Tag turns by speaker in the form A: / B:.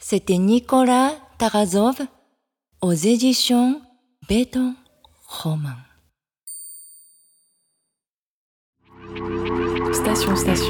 A: C'était Nicolas Tarazov aux éditions Béton Roman.
B: Station.